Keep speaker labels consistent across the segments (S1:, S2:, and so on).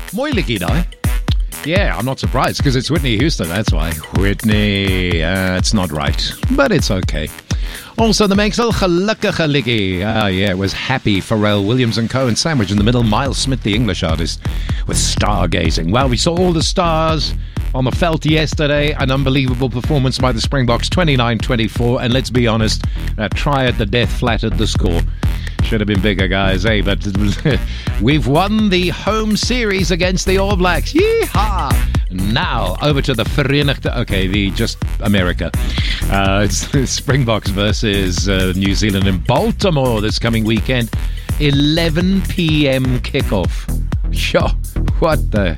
S1: Moeilijkie daai. Yeah, I'm not surprised because it's Whitney Houston, that's why. Whitney, it's not right, but it's okay. Also, the Mengsel Gelukkige Liggie. Yeah, it was Happy, Pharrell Williams and Co. and sandwiched in the middle, Miles Smith, the English artist, with stargazing. Well, we saw all the stars on the veld yesterday. An unbelievable performance by the Springboks, 29-24. And let's be honest, that try at the death flattered the score. Should have been bigger, guys, eh? But we've won the home series against the All Blacks. Yeehaw! Now, over to the Verenigde... Okay, just America. It's Springboks versus New Zealand in Baltimore this coming weekend. 11 p.m. kickoff. Sure. What the...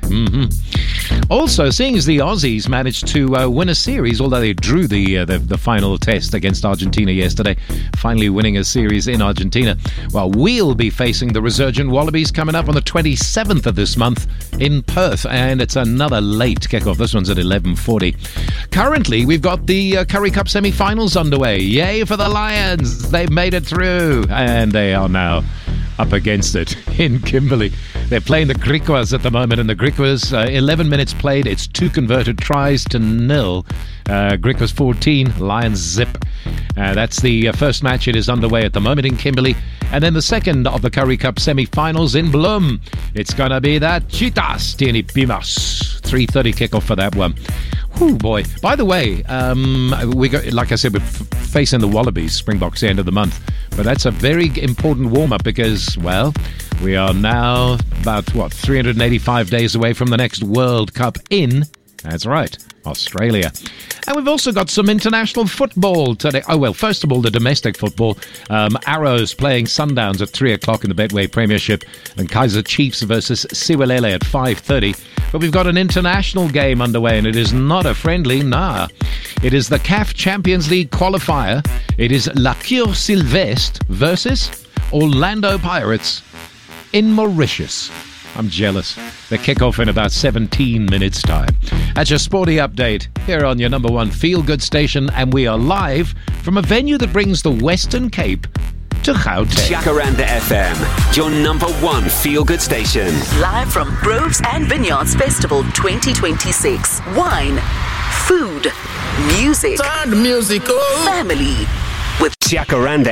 S1: Also, seeing as the Aussies managed to win a series, although they drew the final test against Argentina yesterday, finally winning a series in Argentina, well, we'll be facing the resurgent Wallabies coming up on the 27th of this month in Perth, and it's another late kickoff. This one's at 11:40. Currently, we've got the Currie Cup semi-finals underway. Yay for the Lions! They've made it through, and they are now up against it in Kimberley. They're playing the Griquas at the moment, and the Griquas, 11 minutes played, it's 2 converted tries to 0. Griquas 14, Lions zip. That's the first match. It is underway at the moment in Kimberley. And then the second of the Currie Cup semi-finals in Bloem. It's going to be that Cheetahs, Tierney Pimas. 3:30 kickoff for that one. Oh boy. By the way, we got, like I said, we're facing the Wallabies, Springboks, end of the month. But that's a very important warm-up because, well, we are now about, 385 days away from the next World Cup in, that's right, Australia. And we've also got some international football today. Oh, well, first of all, the domestic football. Arrows playing Sundowns at 3 o'clock in the Betway Premiership, and Kaiser Chiefs versus Siwelele at 5:30. But we've got an international game underway, and it is not a friendly, nah. It is the CAF Champions League qualifier. It is La Cure Sylvestre versus Orlando Pirates in Mauritius. I'm jealous. They kick off in about 17 minutes' time. That's your sporty update here on your number one feel-good station, and we are live from a venue that brings the Western Cape to Gauteng.
S2: Jacaranda FM, your number one feel-good station.
S3: Live from Groves and Vineyards Festival 2026. Wine, food, music,
S4: Turn the music on.
S3: family.
S2: Jacaranda